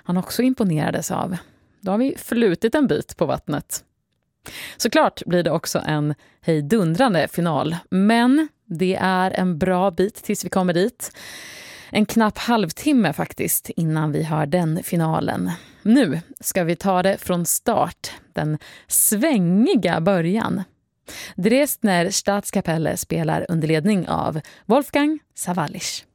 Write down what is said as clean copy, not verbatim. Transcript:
han också imponerades av. Då har vi flutit en bit på vattnet. Såklart blir det också en hejdundrande final, men det är en bra bit tills vi kommer dit. En knapp halvtimme faktiskt innan vi har den finalen. Nu ska vi ta det från start, den svängiga början. Dresdner Stadskapelle spelar under ledning av Wolfgang Sawallisch.